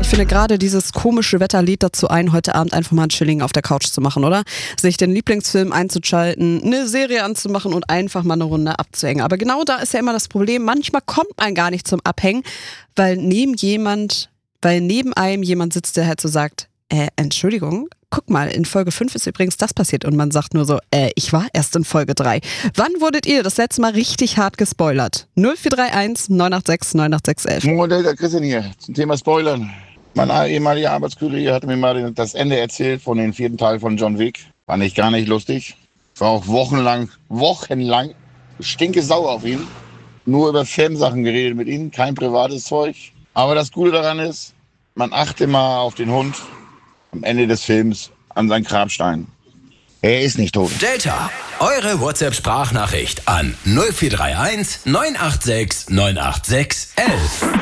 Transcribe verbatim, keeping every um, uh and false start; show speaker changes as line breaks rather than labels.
finde gerade dieses komische Wetter lädt dazu ein, heute Abend einfach mal ein Chilling auf der Couch zu machen, oder? Sich den Lieblingsfilm einzuschalten, eine Serie anzumachen und einfach mal eine Runde abzuhängen. Aber genau da ist ja immer das Problem, manchmal kommt man gar nicht zum Abhängen, weil neben jemand, weil neben einem jemand sitzt, der halt so sagt, äh, Entschuldigung, guck mal, in Folge fünf ist übrigens das passiert und man sagt nur so, äh, ich war erst in Folge drei. Wann wurdet ihr das letzte Mal richtig hart gespoilert? null vier drei eins neun acht sechs neun acht sechs elf.
Modell der Christian hier zum Thema Spoilern. Mein ehemaliger Arbeitskollege hat mir mal das Ende erzählt von dem vierten Teil von John Wick. Fand ich gar nicht lustig. War auch wochenlang, wochenlang stinke sauer auf ihn. Nur über Filmsachen geredet mit ihm, kein privates Zeug. Aber das Gute daran ist, man achte mal auf den Hund am Ende des Films an seinen Grabstein. Er ist nicht tot.
Delta, eure WhatsApp-Sprachnachricht an null vier drei eins neun acht sechs neun acht sechs elf.